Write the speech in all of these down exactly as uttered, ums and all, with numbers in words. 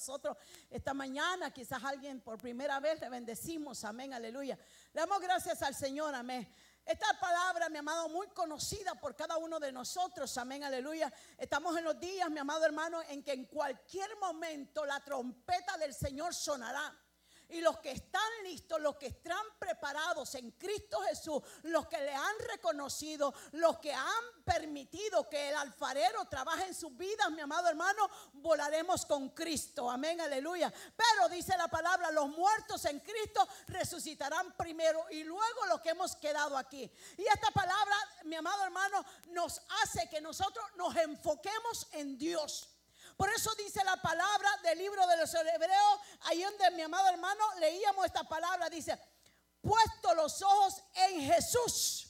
nosotros esta mañana. Quizás alguien por primera vez le bendecimos, amén, aleluya. Le damos gracias al Señor, amén. Esta palabra, mi amado, muy conocida por cada uno de nosotros, amén, aleluya. Estamos en los días, mi amado hermano, en que en cualquier momento la trompeta del Señor sonará. Y los que están listos, los que están preparados en Cristo Jesús, los que le han reconocido, los que han permitido que el alfarero trabaje en sus vidas, mi amado hermano, volaremos con Cristo, amén, aleluya. Pero dice la palabra, los muertos en Cristo resucitarán primero y luego los que hemos quedado aquí. Y esta palabra, mi amado hermano, nos hace que nosotros nos enfoquemos en Dios. Por eso dice la palabra del libro de los Hebreos, ahí donde mi amado hermano leíamos esta palabra, dice, puesto los ojos en Jesús.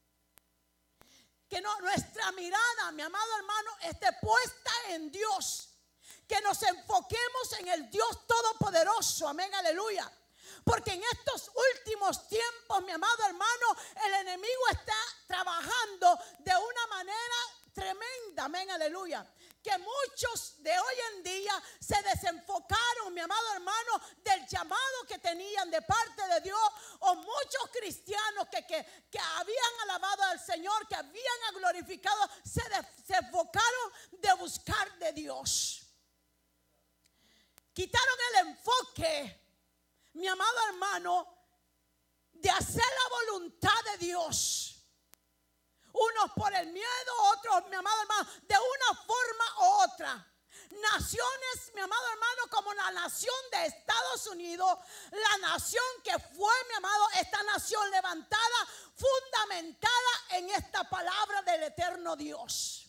Que no, nuestra mirada, mi amado hermano, esté puesta en Dios. Que nos enfoquemos en el Dios Todopoderoso, amén, aleluya. Porque en estos últimos tiempos, mi amado hermano, el enemigo está trabajando de una manera tremenda, amén, aleluya. Que muchos de hoy en día se desenfocaron, mi amado hermano, del llamado que tenían de parte de Dios. O muchos cristianos que, que, que habían alabado al Señor, que habían glorificado, se desenfocaron de buscar de Dios. Quitaron el enfoque, mi amado hermano, de hacer la voluntad de Dios. Unos por el miedo, otros, mi amado hermano, de una forma u otra. Naciones, mi amado hermano, como la nación de Estados Unidos, la nación que fue, mi amado, esta nación levantada, fundamentada en esta palabra del eterno Dios.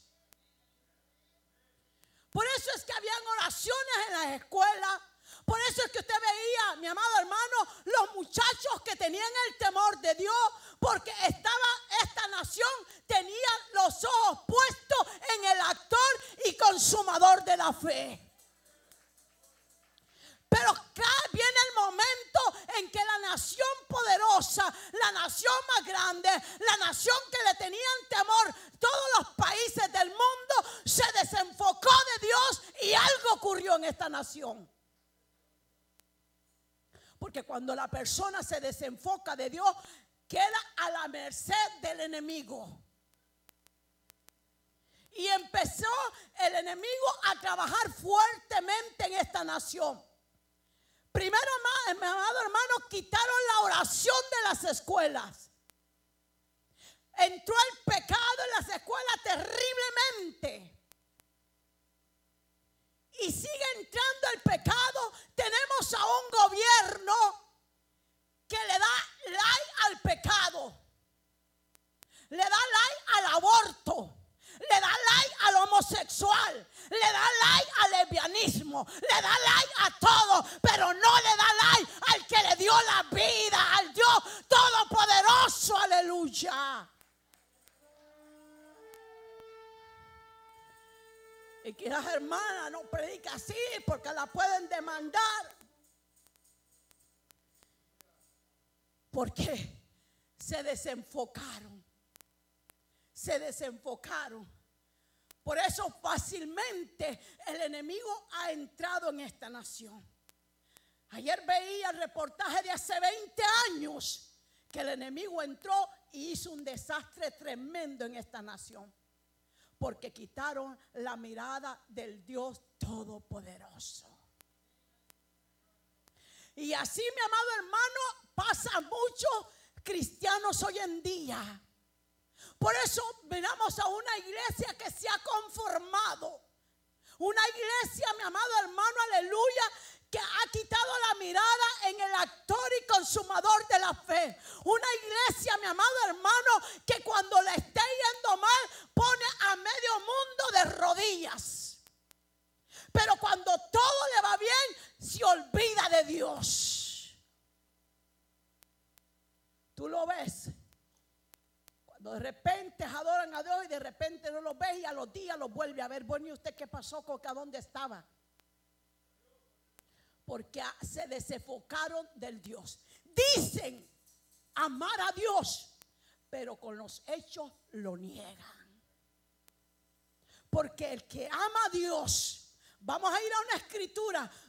Por eso es que habían oraciones en las escuelas. Por eso es que usted veía, mi amado hermano, los muchachos que tenían el temor de Dios, porque estaba esta nación, tenía los ojos puestos en el actor y consumador de la fe. Pero acá viene el momento en que la nación poderosa, la nación más grande, la nación que le tenían temor, todos los países del mundo, se desenfocó de Dios y algo ocurrió en esta nación. Porque cuando la persona se desenfoca de Dios, queda a la merced del enemigo. Y empezó el enemigo a trabajar fuertemente en esta nación. Primero, mi amado hermano, quitaron la oración de las escuelas. Entró el pecado en las escuelas terriblemente. Y sigue entrando el pecado. Tenemos a un gobierno que le da like al pecado, le da like al aborto, le da like al homosexual, le da like al lesbianismo, le da like a todo, pero no le da like al que le dio la vida, al Dios Todopoderoso, aleluya. Y que las hermanas no predican así porque la pueden demandar. Porque se desenfocaron. Se desenfocaron. Por eso fácilmente el enemigo ha entrado en esta nación. Ayer veía el reportaje de hace veinte años que el enemigo entró y hizo un desastre tremendo en esta nación. Porque quitaron la mirada del Dios Todopoderoso. Y así, mi amado hermano, pasa a muchos cristianos hoy en día. Por eso miramos a una iglesia que se ha conformado. Una iglesia, mi amado hermano, aleluya, que ha quitado la mirada en el actor y consumador de la fe. Una iglesia, mi amado hermano, que cuando le esté yendo mal, pone a medio mundo de rodillas. Pero cuando todo le va bien, se olvida de Dios. Tú lo ves. Cuando de repente adoran a Dios y de repente no los ves y a los días los vuelve a ver. Bueno, ¿y usted qué pasó? ¿Con a dónde estaba? Porque se desenfocaron del Dios. Dicen amar a Dios, pero con los hechos lo niegan. Porque el que ama a Dios, vamos a ir a una escritura